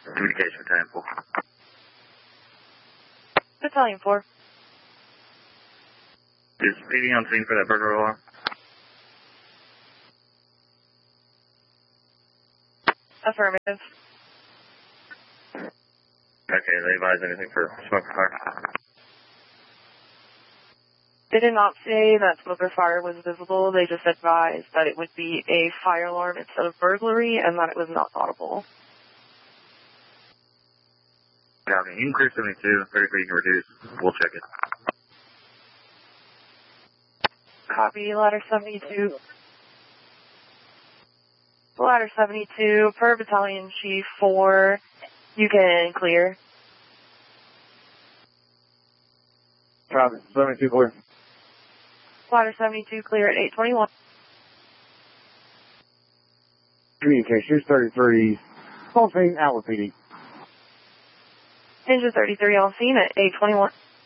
Communication Temple. Battalion 4. Is PD on scene for that burglar alarm? Affirmative. Okay, they advise anything for smoke or fire? They did not say that smoke or fire was visible. They just advised that it would be a fire alarm instead of burglary and that it was not audible. Copy. You can clear 72. 33 you can reduce. We'll check it. Copy. Ladder 72. Ladder 72 per Battalion Chief 4. You can clear. Copy. 72 clear. Ladder 72 clear at 821. Communications 33. Full scene, out with PD. Ninja 33 on scene at 821.